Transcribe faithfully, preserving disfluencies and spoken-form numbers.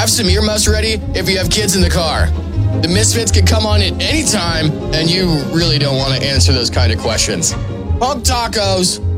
have some earmuffs ready if you have kids in the car. The Misfits can come on at any time, and you really don't want to answer those kind of questions. Punk tacos.